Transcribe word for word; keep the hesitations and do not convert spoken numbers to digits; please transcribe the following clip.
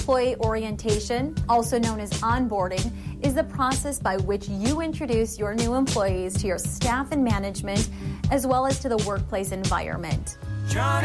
Employee orientation, also known as onboarding, is the process by which you introduce your new employees to your staff and management, as well as to the workplace environment. Johnny.